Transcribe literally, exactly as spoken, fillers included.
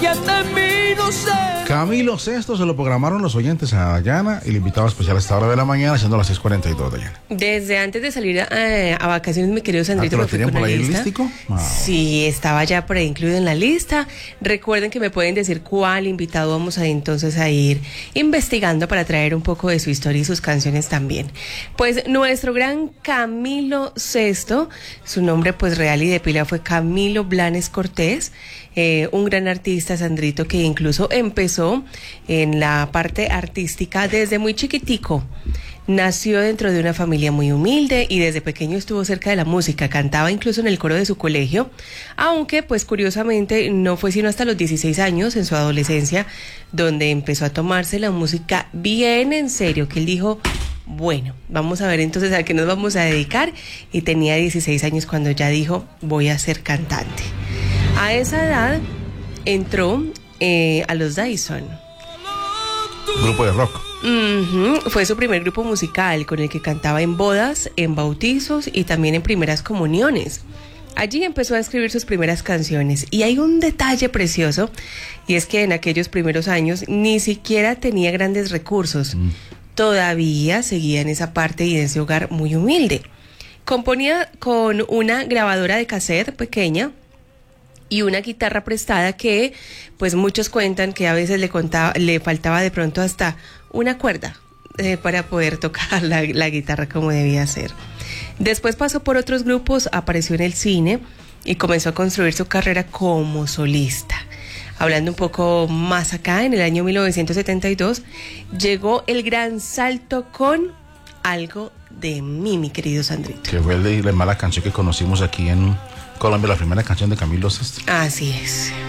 que ante mí no sé. Camilo Sesto se lo programaron los oyentes a Dayana y el invitado especial a esta hora de la mañana, siendo las seis cuarenta y dos, Dayana. Desde antes de salir a, a vacaciones, mi querido Sandrito, ¿Ah, te lo me fui tenían con por la ahí lista. lístico? Wow. Sí, estaba ya por ahí incluido en la lista. Recuerden que me pueden decir cuál invitado vamos a entonces a ir investigando para traer un poco de su historia y sus canciones también. Pues nuestro gran Camilo Sesto, su nombre pues real y de pila fue Camilo Blanes Cortés, eh, un gran artista, Sandrito, que incluso empezó en la parte artística desde muy chiquitico. Nació dentro de una familia muy humilde y desde pequeño estuvo cerca de la música, cantaba incluso en el coro de su colegio, aunque pues curiosamente no fue sino hasta los dieciséis años, en su adolescencia, donde empezó a tomarse la música bien en serio, que él dijo, bueno, vamos a ver entonces a qué nos vamos a dedicar, y tenía dieciséis años cuando ya dijo, voy a ser cantante. A esa edad entró eh, a los Dyson. Grupo de rock. Uh-huh. Fue su primer grupo musical con el que cantaba en bodas, en bautizos y también en primeras comuniones. Allí empezó a escribir sus primeras canciones y hay un detalle precioso, y es que en aquellos primeros años ni siquiera tenía grandes recursos. Mm. Todavía seguía en esa parte y en ese hogar muy humilde. Componía con una grabadora de cassette pequeña y una guitarra prestada que, pues muchos cuentan que a veces le, contaba, le faltaba de pronto hasta una cuerda eh, para poder tocar la, la guitarra como debía ser. Después pasó por otros grupos, apareció en el cine y comenzó a construir su carrera como solista. Hablando un poco más acá, en el año mil novecientos setenta y dos, llegó el gran salto con Algo de mí, mi querido Sandrito. Que fue la mala canción que conocimos aquí en Colombia, la primera canción de Camilo Sesto. Así es.